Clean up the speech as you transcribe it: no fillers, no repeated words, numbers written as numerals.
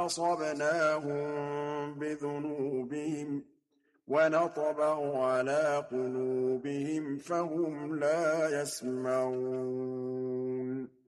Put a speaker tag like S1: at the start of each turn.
S1: فَأَصَبْنَاهُم بِذُنُوبِهِمْ وَنَطْبَعُ عَلَىٰ قُلُوبِهِمْ فَهُمْ لَا يَسْمَعُونَ